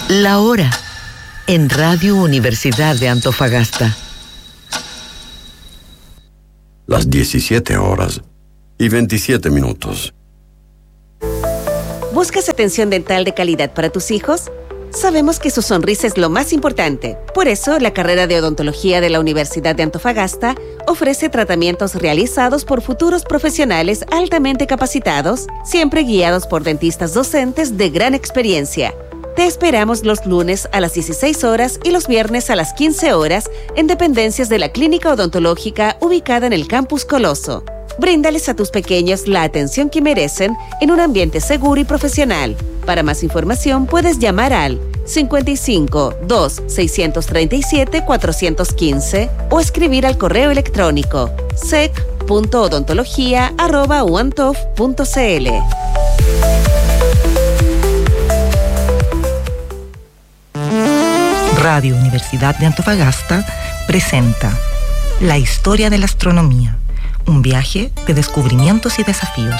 La hora en Radio Universidad de Antofagasta. Las 17:27. ¿Buscas atención dental de calidad para tus hijos? Sabemos que su sonrisa es lo más importante. Por eso, la carrera de odontología de la Universidad de Antofagasta ofrece tratamientos realizados por futuros profesionales altamente capacitados, siempre guiados por dentistas docentes de gran experiencia. Te esperamos los lunes a las 16 horas y los viernes a las 15 horas en dependencias de la Clínica Odontológica ubicada en el Campus Coloso. Bríndales a tus pequeños la atención que merecen en un ambiente seguro y profesional. Para más información puedes llamar al 55 2 637 415 o escribir al correo electrónico sec.odontología@uantof.cl. Radio Universidad de Antofagasta presenta La historia de la astronomía, un viaje de descubrimientos y desafíos.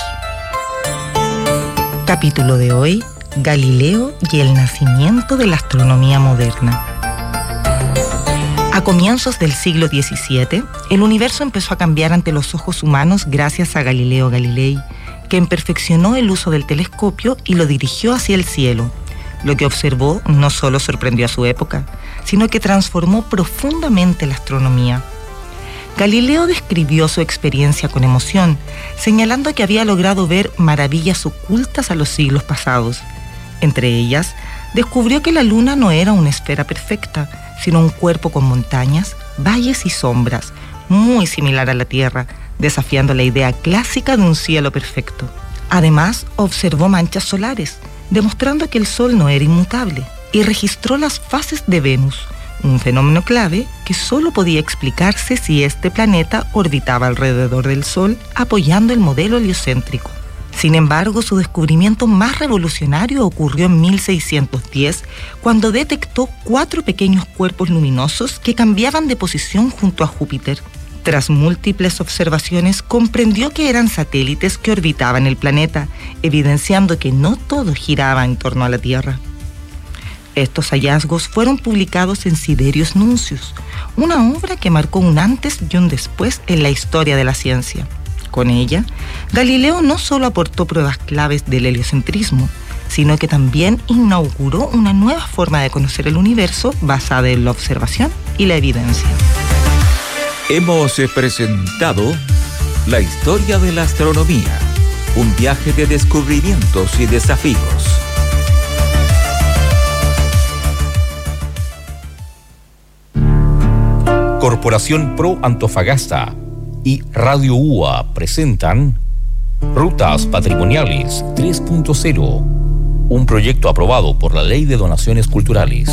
Capítulo de hoy: Galileo y el nacimiento de la astronomía moderna. A comienzos del siglo XVII, el universo empezó a cambiar ante los ojos humanos gracias a Galileo Galilei, quien perfeccionó el uso del telescopio y lo dirigió hacia el cielo. Lo que observó no solo sorprendió a su época, sino que transformó profundamente la astronomía. Galileo describió su experiencia con emoción, señalando que había logrado ver maravillas ocultas a los siglos pasados. Entre ellas, descubrió que la luna no era una esfera perfecta, sino un cuerpo con montañas, valles y sombras, muy similar a la Tierra, desafiando la idea clásica de un cielo perfecto. Además, observó manchas solares, demostrando que el Sol no era inmutable, y registró las fases de Venus, un fenómeno clave que solo podía explicarse si este planeta orbitaba alrededor del Sol apoyando el modelo heliocéntrico. Sin embargo, su descubrimiento más revolucionario ocurrió en 1610, cuando detectó 4 pequeños cuerpos luminosos que cambiaban de posición junto a Júpiter. Tras múltiples observaciones, comprendió que eran satélites que orbitaban el planeta, evidenciando que no todo giraba en torno a la Tierra. Estos hallazgos fueron publicados en Siderius Nuncius, una obra que marcó un antes y un después en la historia de la ciencia. Con ella, Galileo no solo aportó pruebas claves del heliocentrismo, sino que también inauguró una nueva forma de conocer el universo basada en la observación y la evidencia. Hemos presentado La historia de la astronomía, un viaje de descubrimientos y desafíos. Corporación Pro Antofagasta y Radio UA presentan Rutas Patrimoniales 3.0, un proyecto aprobado por la Ley de Donaciones Culturales.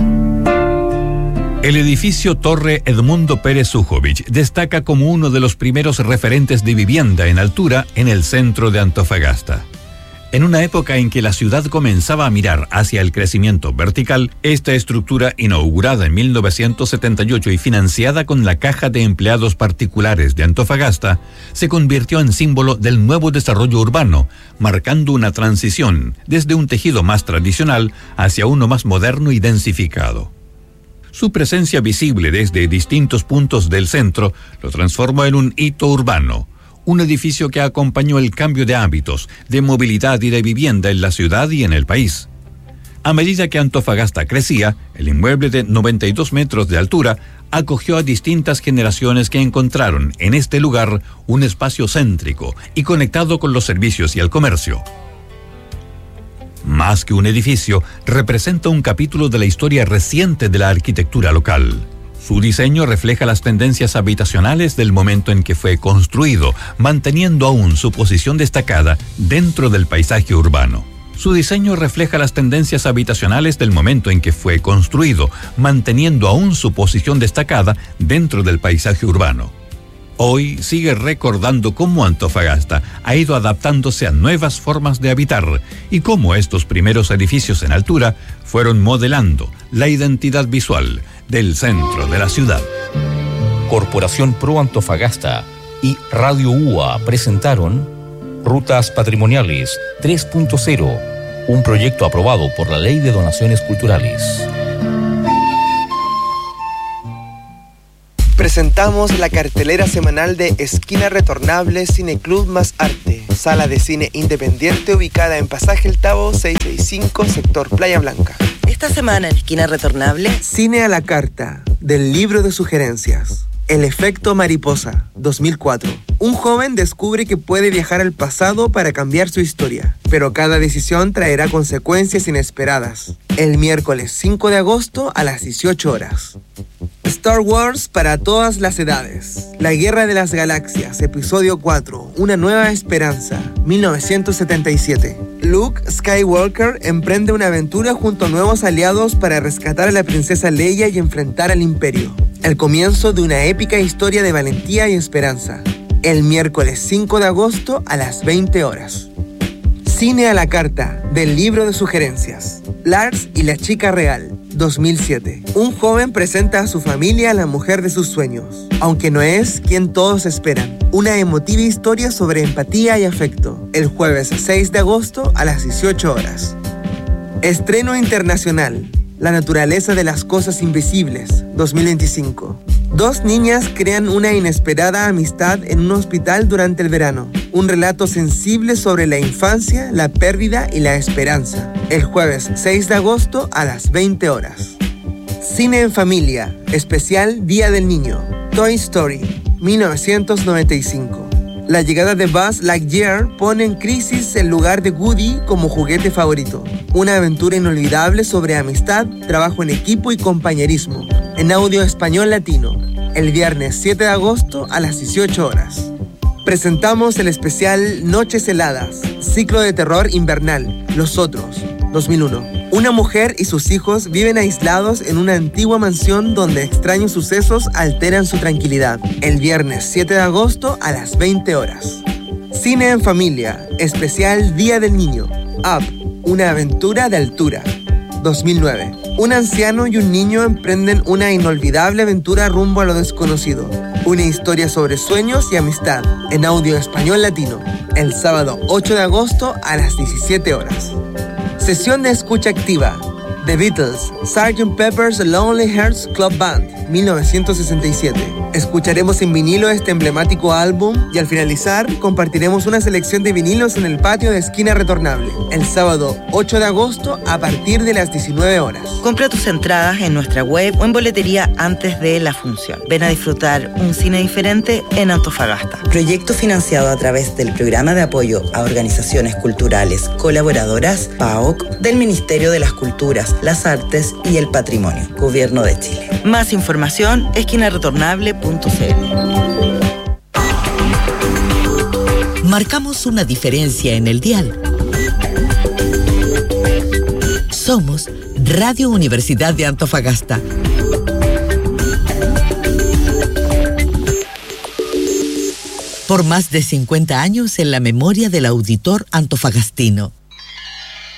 El edificio Torre Edmundo Pérez Sujovic destaca como uno de los primeros referentes de vivienda en altura en el centro de Antofagasta. En una época en que la ciudad comenzaba a mirar hacia el crecimiento vertical, esta estructura, inaugurada en 1978 y financiada con la Caja de Empleados Particulares de Antofagasta, se convirtió en símbolo del nuevo desarrollo urbano, marcando una transición desde un tejido más tradicional hacia uno más moderno y densificado. Su presencia visible desde distintos puntos del centro lo transformó en un hito urbano, un edificio que acompañó el cambio de hábitos, de movilidad y de vivienda en la ciudad y en el país. A medida que Antofagasta crecía, el inmueble de 92 metros de altura acogió a distintas generaciones que encontraron en este lugar un espacio céntrico y conectado con los servicios y el comercio. Más que un edificio, representa un capítulo de la historia reciente de la arquitectura local. Su diseño refleja las tendencias habitacionales del momento en que fue construido, manteniendo aún su posición destacada dentro del paisaje urbano. Su diseño refleja las tendencias habitacionales del momento en que fue construido, manteniendo aún su posición destacada dentro del paisaje urbano. Hoy sigue recordando cómo Antofagasta ha ido adaptándose a nuevas formas de habitar y cómo estos primeros edificios en altura fueron modelando la identidad visual del centro de la ciudad. Corporación Pro Antofagasta y Radio UA presentaron Rutas Patrimoniales 3.0, un proyecto aprobado por la Ley de Donaciones Culturales. Presentamos la cartelera semanal de Esquina Retornable Cine Club más Arte, sala de cine independiente ubicada en Pasaje El Tabo 665, sector Playa Blanca. Esta semana en Esquina Retornable, Cine a la carta, del libro de sugerencias. El efecto mariposa, 2004. Un joven descubre que puede viajar al pasado para cambiar su historia, pero cada decisión traerá consecuencias inesperadas. El miércoles 5 de agosto a las 18 horas. Star Wars para todas las edades. La Guerra de las Galaxias, episodio 4, Una nueva esperanza, 1977. Luke Skywalker emprende una aventura junto a nuevos aliados para rescatar a la princesa Leia y enfrentar al Imperio. El comienzo de una épica historia de valentía y esperanza. El miércoles 5 de agosto a las 20 horas. Cine a la carta, del libro de sugerencias. Lars y la chica real, 2007. Un joven presenta a su familia a la mujer de sus sueños, aunque no es quien todos esperan. Una emotiva historia sobre empatía y afecto. El jueves 6 de agosto a las 18 horas. Estreno internacional. La naturaleza de las cosas invisibles, 2025. Dos niñas crean una inesperada amistad en un hospital durante el verano. Un relato sensible sobre la infancia, la pérdida y la esperanza. El jueves 6 de agosto a las 20 horas. Cine en familia, especial Día del Niño. Toy Story, 1995. La llegada de Buzz Lightyear pone en crisis el lugar de Woody como juguete favorito. Una aventura inolvidable sobre amistad, trabajo en equipo y compañerismo. En audio español latino. El viernes 7 de agosto a las 18 horas. Presentamos el especial Noches Heladas, ciclo de terror invernal, Los Otros, 2001. Una mujer y sus hijos viven aislados en una antigua mansión donde extraños sucesos alteran su tranquilidad. El viernes 7 de agosto a las 20 horas. Cine en familia, especial Día del Niño. Up, una aventura de altura, 2009. Un anciano y un niño emprenden una inolvidable aventura rumbo a lo desconocido. Una historia sobre sueños y amistad, en audio español latino. El sábado 8 de agosto a las 17 horas. Sesión de escucha activa. The Beatles, Sgt. Pepper's Lonely Hearts Club Band, 1967. Escucharemos en vinilo este emblemático álbum y al finalizar compartiremos una selección de vinilos en el patio de Esquina Retornable, el sábado 8 de agosto a partir de las 19 horas. Compra tus entradas en nuestra web o en boletería antes de la función. Ven a disfrutar un cine diferente en Antofagasta. Proyecto financiado a través del Programa de Apoyo a Organizaciones Culturales Colaboradoras, PAOC, del Ministerio de las Culturas, las Artes y el Patrimonio, Gobierno de Chile. Más información, esquinaretornable.cl. Marcamos una diferencia en el dial. Somos Radio Universidad de Antofagasta. Por más de 50 años en la memoria del auditor antofagastino.